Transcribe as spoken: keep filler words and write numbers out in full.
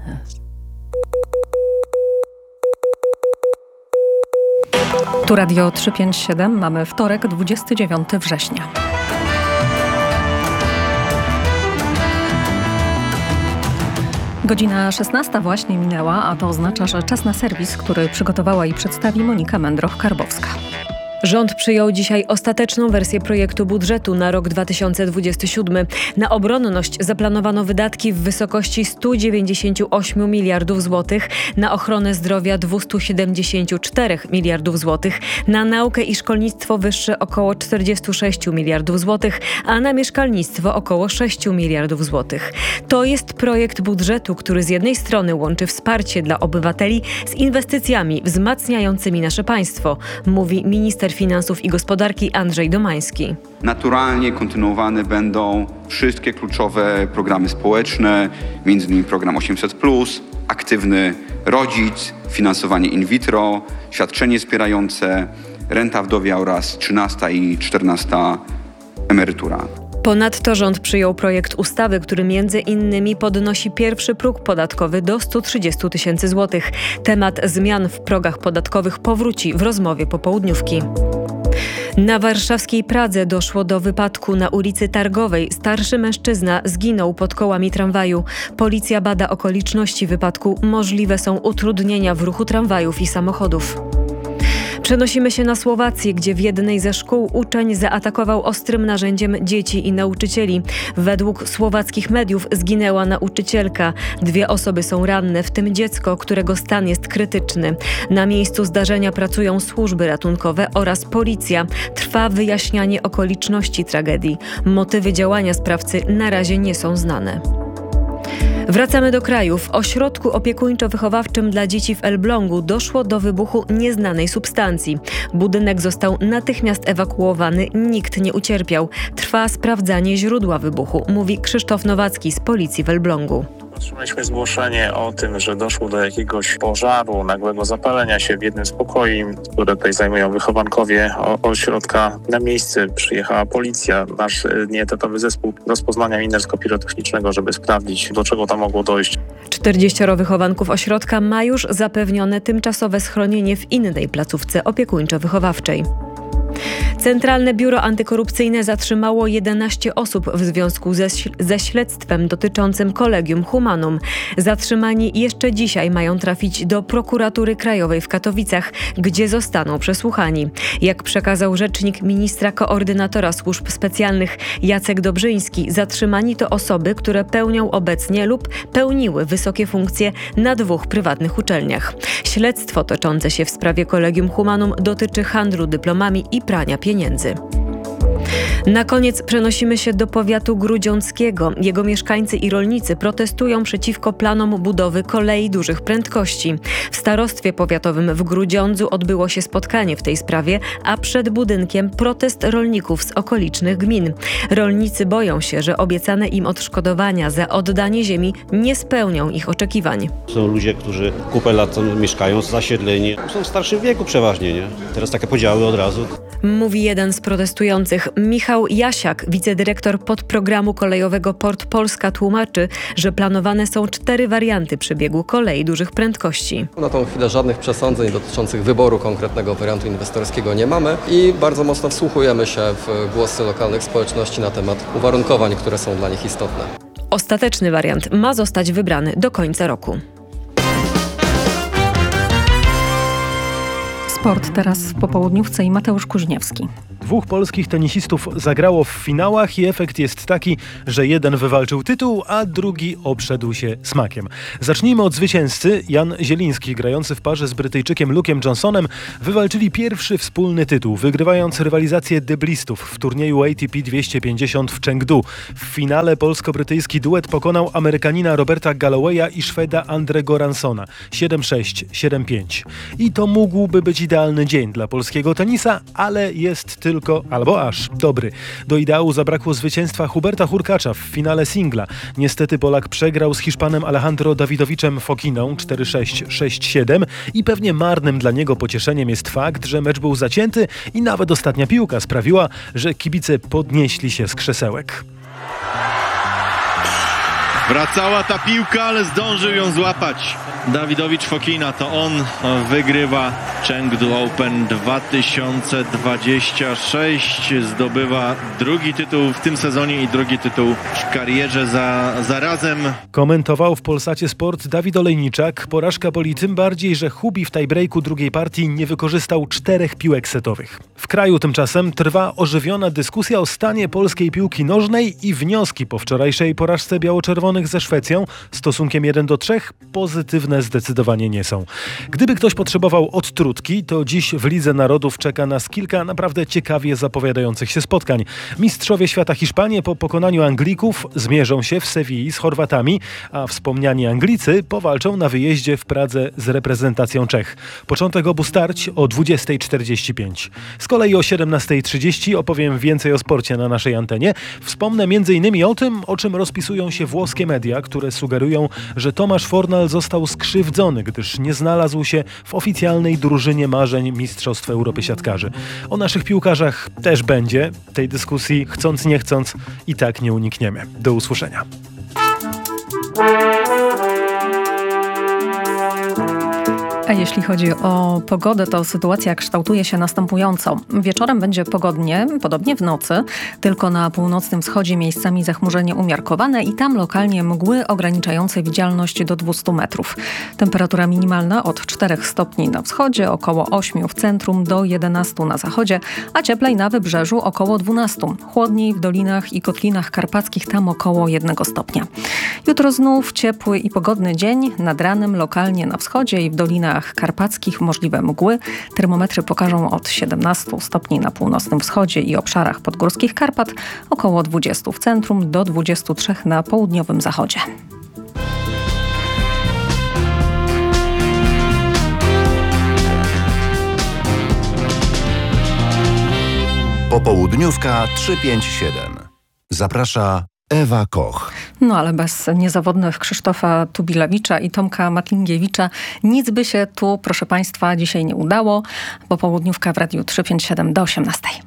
Tu Radio trzysta pięćdziesiąt siedem, mamy wtorek, dwudziestego dziewiątego września. Godzina szesnasta właśnie minęła, a to oznacza, że czas na serwis, który przygotowała i przedstawi Monika Mędroch-Karbowska. Rząd przyjął dzisiaj ostateczną wersję projektu budżetu na rok dwa tysiące dwudziesty siódmy. Na obronność zaplanowano wydatki w wysokości sto dziewięćdziesiąt osiem miliardów złotych, na ochronę zdrowia dwieście siedemdziesiąt cztery miliardów złotych, na naukę i szkolnictwo wyższe około czterdzieści sześć miliardów złotych, a na mieszkalnictwo około sześć miliardów złotych. To jest projekt budżetu, który z jednej strony łączy wsparcie dla obywateli z inwestycjami wzmacniającymi nasze państwo, mówi minister Finansów i Gospodarki Andrzej Domański. Naturalnie kontynuowane będą wszystkie kluczowe programy społeczne, między innymi program osiemset plus, aktywny rodzic, finansowanie in vitro, świadczenie wspierające, renta wdowia oraz trzynasta i czternasta emerytura. Ponadto rząd przyjął projekt ustawy, który między innymi podnosi pierwszy próg podatkowy do stu trzydziestu tysięcy złotych. Temat zmian w progach podatkowych powróci w rozmowie popołudniówki. Na warszawskiej Pradze doszło do wypadku na ulicy Targowej. Starszy mężczyzna zginął pod kołami tramwaju. Policja bada okoliczności wypadku. Możliwe są utrudnienia w ruchu tramwajów i samochodów. Przenosimy się na Słowację, gdzie w jednej ze szkół uczeń zaatakował ostrym narzędziem dzieci i nauczycieli. Według słowackich mediów zginęła nauczycielka. Dwie osoby są ranne, w tym dziecko, którego stan jest krytyczny. Na miejscu zdarzenia pracują służby ratunkowe oraz policja. Trwa wyjaśnianie okoliczności tragedii. Motywy działania sprawcy na razie nie są znane. Wracamy do kraju. W ośrodku opiekuńczo-wychowawczym dla dzieci w Elblągu doszło do wybuchu nieznanej substancji. Budynek został natychmiast ewakuowany, nikt nie ucierpiał. Trwa sprawdzanie źródła wybuchu, mówi Krzysztof Nowacki z policji w Elblągu. Otrzymaliśmy zgłoszenie o tym, że doszło do jakiegoś pożaru, nagłego zapalenia się w jednym z pokoi, które tutaj zajmują wychowankowie ośrodka. Na miejsce przyjechała policja, nasz nieetatowy zespół rozpoznania minersko-pirotechnicznego, żeby sprawdzić, do czego tam mogło dojść. czterdzieścioro wychowanków ośrodka ma już zapewnione tymczasowe schronienie w innej placówce opiekuńczo-wychowawczej. Centralne Biuro Antykorupcyjne zatrzymało jedenaście osób w związku ze, ze śledztwem dotyczącym Collegium Humanum. Zatrzymani jeszcze dzisiaj mają trafić do Prokuratury Krajowej w Katowicach, gdzie zostaną przesłuchani. Jak przekazał rzecznik ministra koordynatora służb specjalnych Jacek Dobrzyński, zatrzymani to osoby, które pełnią obecnie lub pełniły wysokie funkcje na dwóch prywatnych uczelniach. Śledztwo toczące się w sprawie Collegium Humanum dotyczy handlu dyplomami i prania pieniędzy. Na koniec przenosimy się do powiatu grudziąckiego. Jego mieszkańcy i rolnicy protestują przeciwko planom budowy kolei dużych prędkości. W starostwie powiatowym w Grudziądzu odbyło się spotkanie w tej sprawie, a przed budynkiem protest rolników z okolicznych gmin. Rolnicy boją się, że obiecane im odszkodowania za oddanie ziemi nie spełnią ich oczekiwań. Są ludzie, którzy kupę lat mieszkają, zasiedleni. Są w starszym wieku przeważnie, nie? Teraz takie podziały od razu. Mówi jeden z protestujących. Michał Jasiak, wicedyrektor podprogramu kolejowego Port Polska, tłumaczy, że planowane są cztery warianty przebiegu kolei dużych prędkości. Na tą chwilę żadnych przesądzeń dotyczących wyboru konkretnego wariantu inwestorskiego nie mamy i bardzo mocno wsłuchujemy się w głosy lokalnych społeczności na temat uwarunkowań, które są dla nich istotne. Ostateczny wariant ma zostać wybrany do końca roku. Sport teraz w popołudniówce i Mateusz Kuźniewski. Dwóch polskich tenisistów zagrało w finałach i efekt jest taki, że jeden wywalczył tytuł, a drugi obszedł się smakiem. Zacznijmy od zwycięzcy. Jan Zieliński, grający w parze z Brytyjczykiem Luke'em Johnsonem, wywalczyli pierwszy wspólny tytuł, wygrywając rywalizację deblistów w turnieju A T P dwieście pięćdziesiąt w Chengdu. W finale polsko-brytyjski duet pokonał Amerykanina Roberta Gallowaya i Szweda Andrego Ransona siedem sześć, siedem pięć. I to mógłby być idealny dzień dla polskiego tenisa, ale jest tylko albo aż dobry. Do ideału zabrakło zwycięstwa Huberta Hurkacza w finale singla. Niestety Polak przegrał z Hiszpanem Alejandro Dawidowiczem Fokiną cztery sześć, sześć siedem i pewnie marnym dla niego pocieszeniem jest fakt, że mecz był zacięty i nawet ostatnia piłka sprawiła, że kibice podnieśli się z krzesełek. Wracała ta piłka, ale zdążył ją złapać Dawidowicz Fokina. To on wygrywa Chengdu Open dwa tysiące dwudziesty szósty. Zdobywa drugi tytuł w tym sezonie i drugi tytuł w karierze za, za razem. Komentował w Polsacie Sport Dawid Olejniczak. Porażka boli tym bardziej, że Hubi w tiebreaku drugiej partii nie wykorzystał czterech piłek setowych. W kraju tymczasem trwa ożywiona dyskusja o stanie polskiej piłki nożnej i wnioski po wczorajszej porażce biało-czerwonych ze Szwecją stosunkiem jeden do trzech pozytywne zdecydowanie nie są. Gdyby ktoś potrzebował odtrutki, to dziś w Lidze Narodów czeka nas kilka naprawdę ciekawie zapowiadających się spotkań. Mistrzowie świata Hiszpanie po pokonaniu Anglików zmierzą się w Sewilli z Chorwatami, a wspomniani Anglicy powalczą na wyjeździe w Pradze z reprezentacją Czech. Początek obu starć o dwudziesta czterdzieści pięć. Z kolei o siedemnasta trzydzieści opowiem więcej o sporcie na naszej antenie. Wspomnę między innymi o tym, o czym rozpisują się włoskie media, które sugerują, że Tomasz Fornal został skrzywdzony, gdyż nie znalazł się w oficjalnej drużynie marzeń Mistrzostw Europy Siatkarzy. O naszych piłkarzach też będzie. Tej dyskusji, chcąc nie chcąc, i tak nie unikniemy. Do usłyszenia. A jeśli chodzi o pogodę, to sytuacja kształtuje się następująco. Wieczorem będzie pogodnie, podobnie w nocy, tylko na północnym wschodzie miejscami zachmurzenie umiarkowane i tam lokalnie mgły ograniczające widzialność do dwieście metrów. Temperatura minimalna od czterech stopni na wschodzie, około ośmiu w centrum do jedenastu na zachodzie, a cieplej na wybrzeżu około dwunastu. Chłodniej w dolinach i kotlinach karpackich, tam około jednego stopnia. Jutro znów ciepły i pogodny dzień, nad ranem lokalnie na wschodzie i w dolinach karpackich możliwe mgły. Termometry pokażą od siedemnastu stopni na północnym wschodzie i obszarach podgórskich Karpat, około dwudziestu w centrum do dwudziestu trzech na południowym zachodzie. Popołudniówka trzysta pięćdziesiąt siedem. Zaprasza Ewa Koch. No ale bez niezawodnych Krzysztofa Tubilewicza i Tomka Matlingiewicza nic by się tu, proszę Państwa, dzisiaj nie udało. Popołudniówka w Radiu trzysta pięćdziesiąt siedem do osiemnastej.